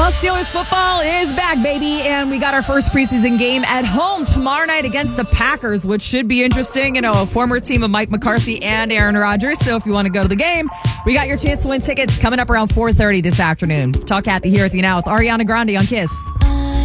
Well, Steelers football is back, baby, and we got our first preseason game at home tomorrow night against the Packers, which should be interesting. You know, a former team of Mike McCarthy and Aaron Rodgers. So if you want to go to the game, we got your chance to win tickets coming up around 4:30 this afternoon. Talk Kathy here with you now with Ariana Grande on KISS.